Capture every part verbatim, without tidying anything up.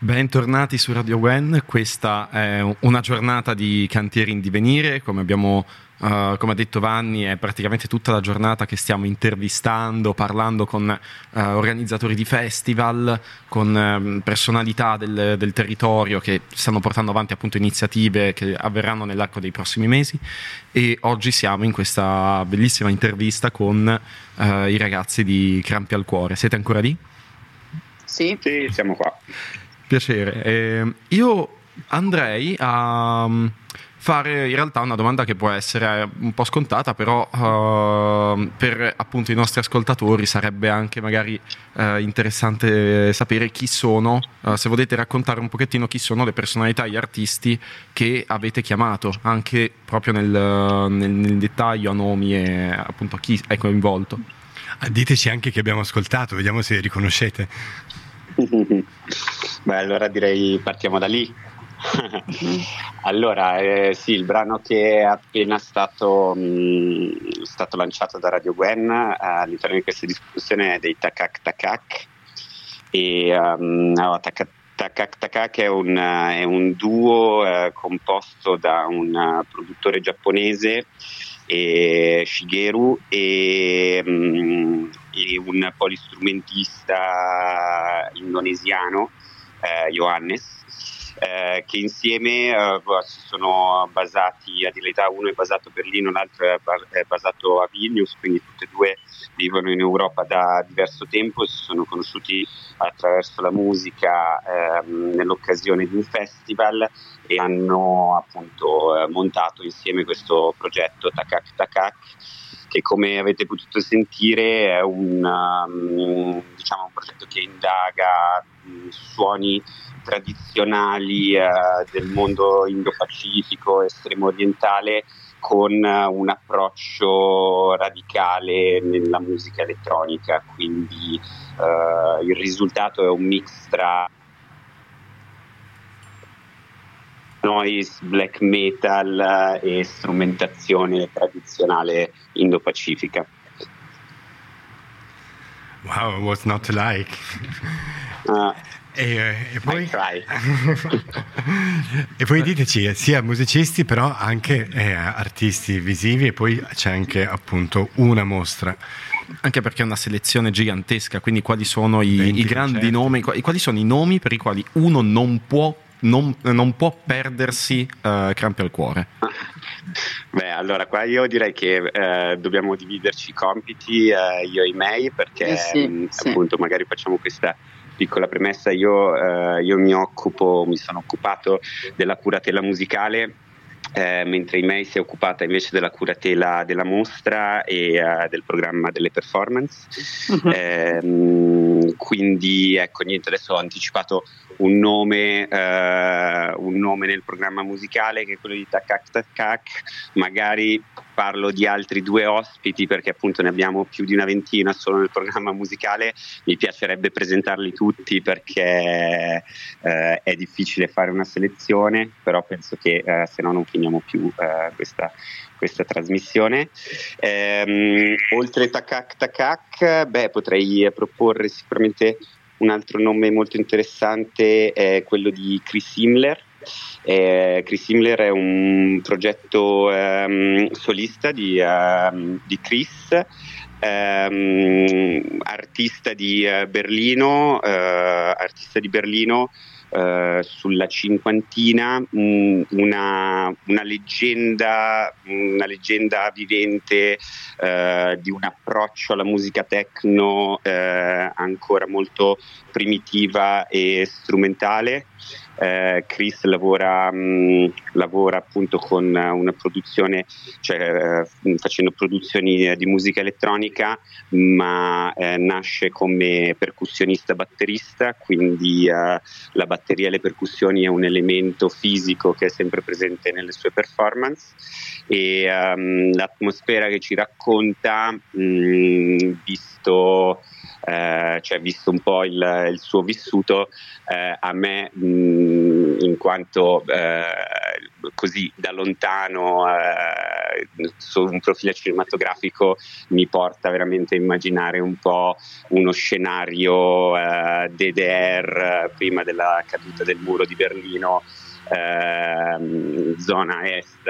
Bentornati su Radio Gwen, questa è una giornata di cantieri in divenire, come abbiamo uh, come ha detto Vanni, è praticamente tutta la giornata che stiamo intervistando, parlando con uh, organizzatori di festival, con uh, personalità del, del territorio che stanno portando avanti appunto iniziative che avverranno nell'arco dei prossimi mesi, e oggi siamo in questa bellissima intervista con uh, i ragazzi di Crampi al Cuore. Siete ancora lì? Sì, sì, siamo qua. Piacere. Eh, io andrei a fare in realtà una domanda che può essere un po' scontata, però uh, per appunto i nostri ascoltatori sarebbe anche magari uh, interessante sapere chi sono, uh, se volete raccontare un pochettino chi sono le personalità, gli artisti che avete chiamato, anche proprio nel, nel, nel dettaglio, a nomi e appunto a chi è coinvolto. Diteci anche chi abbiamo ascoltato, vediamo se riconoscete. Beh, allora direi partiamo da lì. Allora, eh, sì, il brano che è appena stato, mh, stato lanciato da Radio Gwen eh, all'interno di questa discussione è dei Takak Takak. E um, no, Takak Takak Takak è un, è un duo eh, composto da un uh, produttore giapponese, e Shigeru, e, um, e un polistrumentista indonesiano, eh, Johannes, eh, che insieme eh, si sono basati, a dire la verità, uno è basato a Berlino, l'altro è, ba- è basato a Vilnius, quindi tutti e due vivono in Europa da diverso tempo, si sono conosciuti attraverso la musica ehm, nell'occasione di un festival, e hanno appunto eh, montato insieme questo progetto Takak Takak, che come avete potuto sentire è un, um, diciamo un progetto che indaga um, suoni tradizionali uh, del mondo Indo-Pacifico, estremo orientale, con uh, un approccio radicale nella musica elettronica, quindi uh, il risultato è un mix tra noise, black metal e strumentazione tradizionale indo-pacifica. Wow, what's not to like? Uh, e, e poi try. E poi diteci, sia musicisti però anche eh, artisti visivi, e poi c'è anche appunto una mostra. Anche perché è una selezione gigantesca, quindi quali sono i, i grandi nomi, quali sono i nomi per i quali uno non può Non, non può perdersi uh, Crampi al Cuore? Beh, allora qua io direi che eh, dobbiamo dividerci i compiti, eh, io e i miei, perché eh sì, mh, sì. appunto magari facciamo questa piccola premessa. Io, eh, io mi occupo, mi sono occupato della curatela musicale, Eh, mentre Imei si è occupata invece della curatela della mostra e uh, del programma delle performance. Uh-huh. Eh, quindi ecco, niente, adesso ho anticipato un nome, uh, un nome nel programma musicale, che è quello di Takak Takak. Magari parlo di altri due ospiti, perché appunto ne abbiamo più di una ventina solo nel programma musicale. Mi piacerebbe presentarli tutti, perché uh, è difficile fare una selezione, però penso che uh, se no non finiamo più uh, questa, questa trasmissione. Ehm, oltre Takak Takak, beh, potrei proporre sicuramente un altro nome molto interessante, è quello di Chris Himmler. Eh, Chris Himmler è un progetto um, solista di, um, di Chris, um, artista di uh, Berlino, uh, artista di Berlino. Uh, sulla cinquantina, mh, una, una leggenda una leggenda vivente uh, di un approccio alla musica techno uh, ancora molto primitiva e strumentale. Uh, Chris lavora, mh, lavora appunto con una produzione, cioè uh, facendo produzioni di musica elettronica, ma uh, nasce come percussionista batterista, quindi uh, la batteria e le percussioni è un elemento fisico che è sempre presente nelle sue performance, e um, l'atmosfera che ci racconta, mh, visto eh, cioè visto un po' il, il suo vissuto, eh, a me mh, in quanto eh, così da lontano eh, su un profilo cinematografico mi porta veramente a immaginare un po' uno scenario eh, D D R prima della caduta del muro di Berlino, eh, zona est,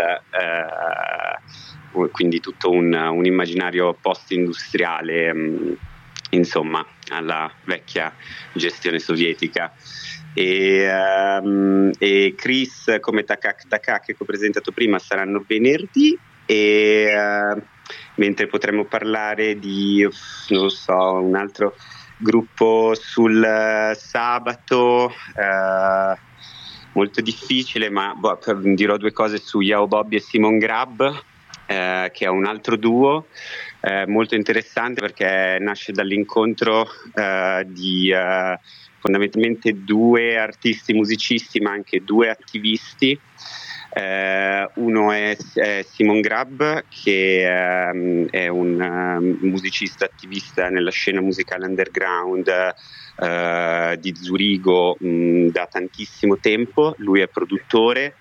eh, quindi tutto un, un immaginario post-industriale, mh, insomma, alla vecchia gestione sovietica. E, um, e Chris come Takak Takak che ho presentato prima saranno venerdì, e uh, mentre potremo parlare di, non lo so, un altro gruppo sul uh, sabato, uh, molto difficile, ma boh, dirò due cose su Yao Bobby e Simon Grab, uh, che è un altro duo uh, molto interessante perché nasce dall'incontro uh, di uh, fondamentalmente due artisti musicisti ma anche due attivisti. Eh, uno è, è Simon Grab, che um, è un um, musicista attivista nella scena musicale underground uh, di Zurigo um, da tantissimo tempo. Lui è produttore,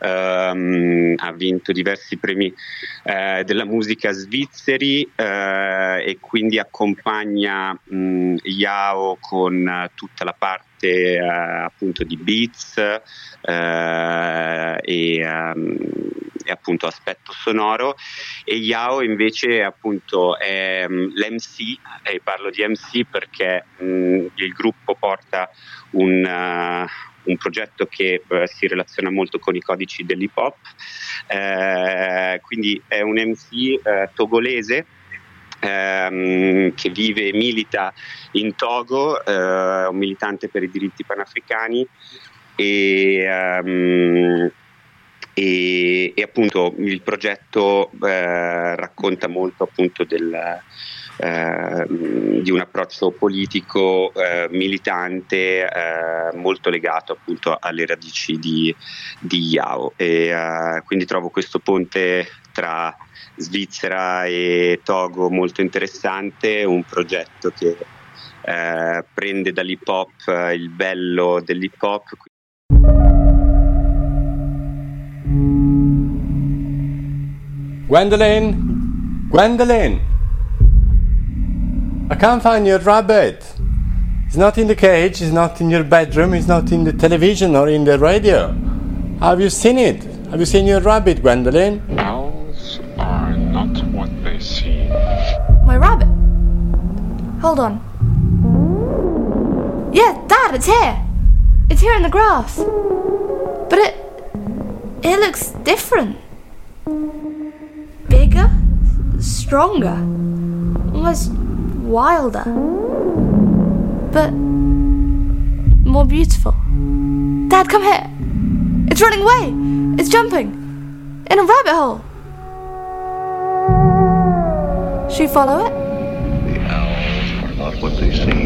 Um, ha vinto diversi premi uh, della musica svizzeri uh, e quindi accompagna um, Yao con uh, tutta la parte uh, appunto di beats uh, e, um, e appunto aspetto sonoro, e Yao invece appunto è um, l'M C, e parlo di M C perché um, il gruppo porta un uh, un progetto che eh, si relaziona molto con i codici dell'hip hop, eh, quindi è un M C eh, togolese ehm, che vive e milita in Togo, eh, un militante per i diritti panafricani, e, um, e, e appunto il progetto eh, racconta molto appunto del Eh, di un approccio politico eh, militante eh, molto legato appunto alle radici di, di Yao, e eh, quindi trovo questo ponte tra Svizzera e Togo molto interessante, un progetto che eh, prende dall'hip hop eh, il bello dell'hip hop. Gwendolyn, Gwendolyn, I can't find your rabbit. It's not in the cage, it's not in your bedroom, it's not in the television or in the radio. Have you seen it? Have you seen your rabbit, Gwendolyn? Owls are not what they seem. My rabbit? Hold on. Yeah, Dad, it's here. It's here in the grass. But it... it looks different. Bigger? Stronger? Almost... wilder, but more beautiful. Dad, come here. It's running away. It's jumping in a rabbit hole. Should we follow it? The owls are not what they seem.